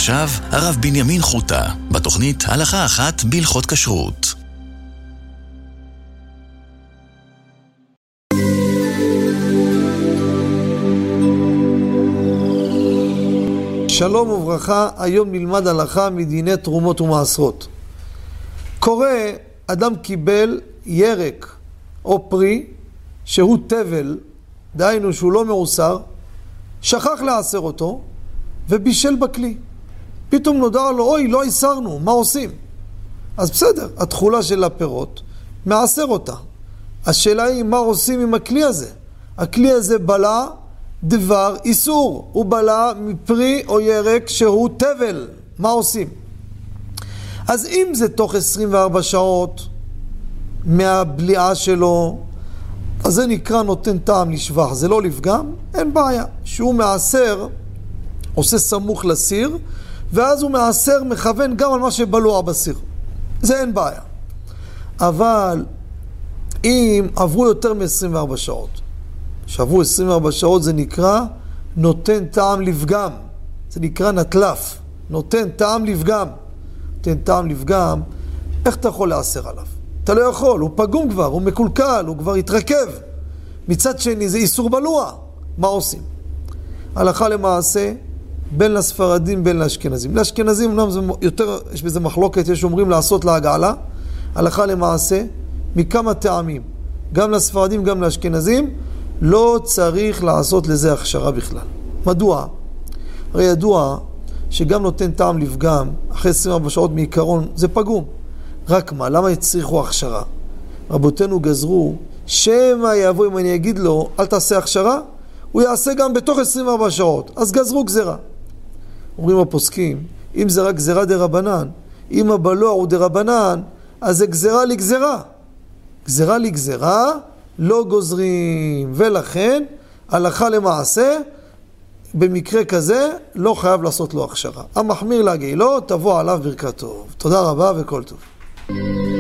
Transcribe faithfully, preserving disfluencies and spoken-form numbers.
ועכשיו הרב בנימין חוטה, בתוכנית הלכה אחת בהלכות כשרות. שלום וברכה, היום נלמד הלכה מדיני תרומות ומעשרות. קורא, אדם קיבל ירק או פרי שהוא תבל, דהיינו שהוא לא מעוסר, שכח לעשר אותו ובישל בכלי. פתאום נודע לו, אוי, לא עיסרנו, מה עושים? אז בסדר, התחולה של הפירות, מעשר אותה. השאלה היא, מה עושים עם הכלי הזה? הכלי הזה בלע דבר איסור, הוא בלע מפרי או ירק שהוא תבל, מה עושים? אז אם זה תוך עשרים וארבע שעות מהבליעה שלו, אז זה נקרא נותן טעם לשבח, זה לא לפגם, אין בעיה. שהוא מעשר, עושה סמוך לסיר, ואז הוא מעשר מכוון גם על מה שבלוע בסיר. זה אין בעיה. אבל אם עברו יותר מ-עשרים וארבע שעות, שעברו עשרים וארבע שעות, זה נקרא נותן טעם לפגם. זה נקרא נטלף. נותן טעם לפגם. נותן טעם לפגם, איך אתה יכול לעשר עליו? אתה לא יכול, הוא פגום כבר, הוא מקולקל, הוא כבר התרכב. מצד שני זה איסור בלוע. מה עושים? הלכה למעשה, בין לספרדים, בין לאשכנזים. לאשכנזים, אמנם זה יותר, יש בזה מחלוקת, יש אומרים לעשות להגעלה. הלכה למעשה, מכמה טעמים. גם לספרדים, גם לאשכנזים, לא צריך לעשות לזה הכשרה בכלל. מדוע? הרי ידוע שגם נותן טעם לפגם, אחרי עשרים וארבע שעות מעיקרון, זה פגום. רק מה? למה יצריכו הכשרה? רבותינו גזרו, שמה יבוא אם אני אגיד לו, אל תעשה הכשרה, הוא יעשה גם בתוך עשרים וארבע שעות. אז גזרו גזרה. אומרים הפוסקים, אם זה רק גזרה דרבנן, אם הבלוע הוא דרבנן, אז זה גזרה לגזרה. גזרה לגזרה, לא גוזרים, ולכן הלכה למעשה במקרה כזה לא חייב לעשות לו הכשרה. המחמיר להגעילו, תבוא עליו ברכת טוב. תודה רבה וכל טוב.